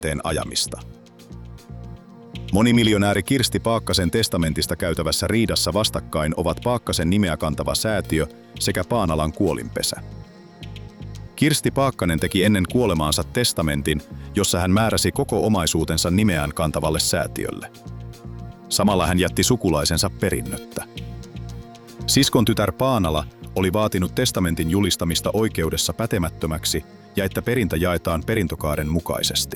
periaatteen ajamista. Monimiljonääri Kirsti Paakkasen testamentista käytävässä riidassa vastakkain ovat Paakkasen nimeä kantava säätiö sekä Paanalan kuolinpesä. Kirsti Paakkanen teki ennen kuolemaansa testamentin, jossa hän määräsi koko omaisuutensa nimeään kantavalle säätiölle. Samalla hän jätti sukulaisensa perinnöttä. Siskon tytär Paanala oli vaatinut testamentin julistamista oikeudessa pätemättömäksi ja että perintä jaetaan perintökaaren mukaisesti.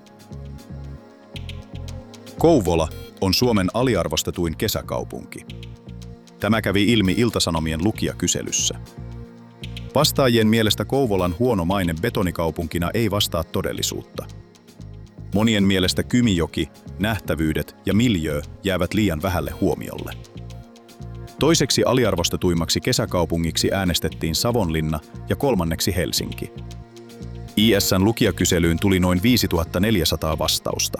Kouvola on Suomen aliarvostetuin kesäkaupunki. Tämä kävi ilmi Ilta-Sanomien lukijakyselyssä. Vastaajien mielestä Kouvolan huono maine betonikaupunkina ei vastaa todellisuutta. Monien mielestä Kymijoki, nähtävyydet ja miljöö jäävät liian vähälle huomiolle. Toiseksi aliarvostetuimmaksi kesäkaupungiksi äänestettiin Savonlinna ja kolmanneksi Helsinki. IS:n lukijakyselyyn tuli noin 5400 vastausta.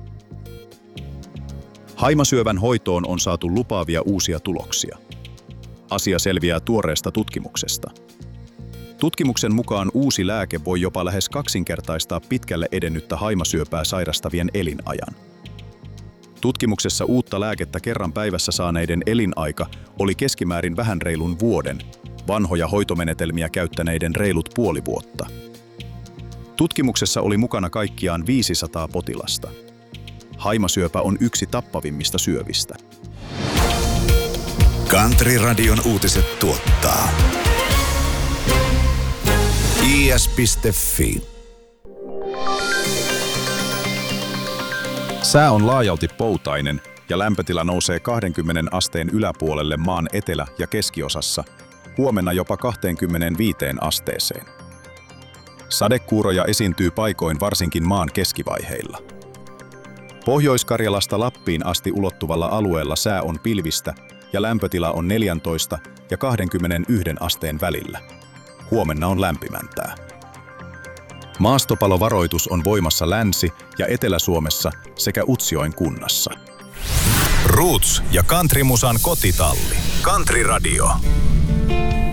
Haimasyövän hoitoon on saatu lupaavia uusia tuloksia. Asia selviää tuoreesta tutkimuksesta. Tutkimuksen mukaan uusi lääke voi jopa lähes kaksinkertaistaa pitkälle edennyttä haimasyöpää sairastavien elinajan. Tutkimuksessa uutta lääkettä kerran päivässä saaneiden elinaika oli keskimäärin vähän reilun vuoden, vanhoja hoitomenetelmiä käyttäneiden reilut puoli vuotta. Tutkimuksessa oli mukana kaikkiaan 500 potilasta. Haimasyöpä on yksi tappavimmista syövistä. Country-radion uutiset tuottaa is.fi. Sää on laajalti poutainen ja lämpötila nousee 20 asteen yläpuolelle maan etelä- ja keskiosassa, huomenna jopa 25 asteeseen. Sadekuuroja esiintyy paikoin varsinkin maan keskivaiheilla. Pohjois-Karjalasta Lappiin asti ulottuvalla alueella sää on pilvistä ja lämpötila on 14 ja 21 asteen välillä. Huomenna on lämpimämpää. Maastopalovaroitus on voimassa Länsi- ja Etelä-Suomessa sekä Utsjoen kunnassa. Roots ja countrymusan kotitalli. Country Radio.